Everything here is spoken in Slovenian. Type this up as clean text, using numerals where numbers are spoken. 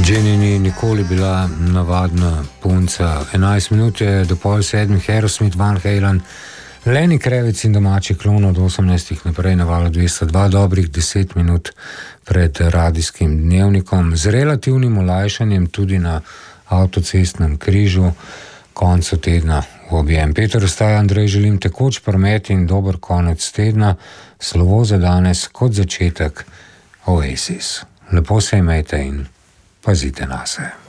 Jenny ni nikoli bila navadna punca. 11 minut je do pol 7, Aerosmith, Van Halen, Lenny Kravitz in domači klon od 18. naprej na valu 202, dobrih 10 minut pred radijskim dnevnikom, z relativnim olajšanjem tudi na avtocestnem križu, koncu tedna v objem. Peter Ostaj, Andrej, želim tekoč promet in dober konec tedna, slovo za danes kot začetek Oasis. Lepo se imejte in pazite na se.